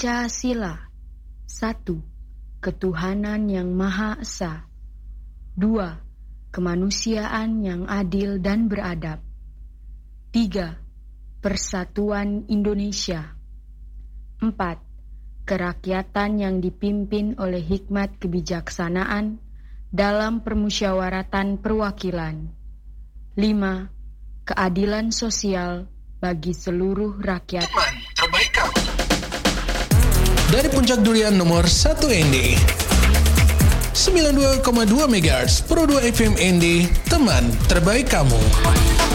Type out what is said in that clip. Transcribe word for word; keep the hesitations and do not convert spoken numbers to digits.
Pancasila. Satu, ketuhanan yang Maha Esa. Dua, kemanusiaan yang adil dan beradab. Tiga, persatuan Indonesia. Empat, kerakyatan yang dipimpin oleh hikmat kebijaksanaan dalam permusyawaratan perwakilan. Lima, keadilan sosial bagi seluruh rakyat. Terbaik kamu. Dari Puncak Durian nomor satu N D sembilan puluh dua koma dua megahertz Pro dua F M N D, teman terbaik kamu.